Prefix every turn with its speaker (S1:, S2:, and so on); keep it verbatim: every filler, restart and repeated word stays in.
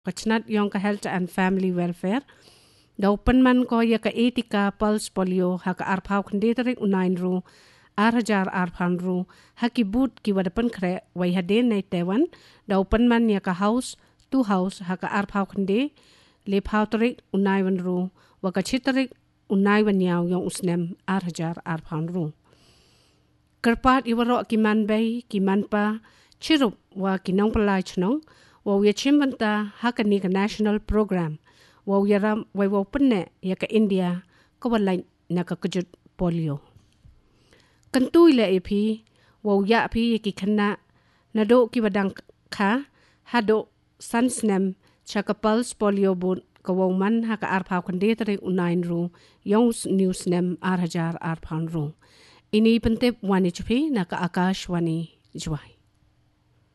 S1: kacnat yong ka health and family welfare daw penman ko ya ka etika pulse polio ha ka arphaw khndetere unain ru ar hajar arphan ru ha ki but ki wadapan khre wai haden nei tewan daw penman ya ka house to house ha ka arphaw khnde le phawtere unai wan ru wa ka chitere unai wan yaw yong usnem ar hajar arphan ru kerpat iwaro ki man bay ki man pa chirup wa ki nong palai chnong wa wi chimbanta ha ka ni ka national program wa yaram wa wa penne ya ka India ko walai na ka kujut polio kantui le epi wa ya pi ki khana na do ki badang kha hado sansnem chaka pulse polio bun ko wa man ha ka arpha khande tare unain ru yong news nem ar hajar arphan ru ini pentep wani chpi na ka akash wani jwai